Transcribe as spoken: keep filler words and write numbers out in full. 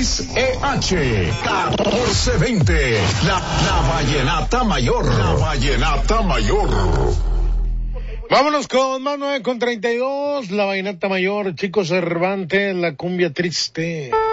X E H catorce veinte. La, la Vallenata Mayor. La Vallenata Mayor. Vámonos con más nueve con treinta y dos. La Vallenata Mayor, Chico Cervantes, la cumbia triste.